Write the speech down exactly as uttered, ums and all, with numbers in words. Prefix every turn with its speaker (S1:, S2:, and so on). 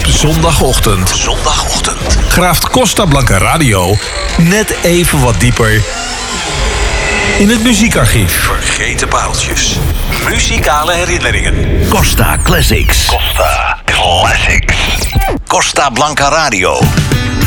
S1: zondagochtend. Zondagochtend. Graaft Costa Blanca Radio net even wat dieper in het muziekarchief. Vergeten pareltjes. Muzikale herinneringen.
S2: Costa Classics. Costa Classics. Costa Blanca Radio.